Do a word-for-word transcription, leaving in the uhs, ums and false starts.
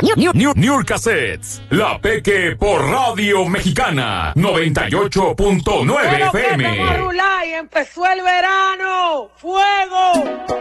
New, New, New Cassettes, la Peque por Radio Mexicana, noventa y ocho punto nueve F M. Pero que te va a rular y empezó el verano. ¡Fuego!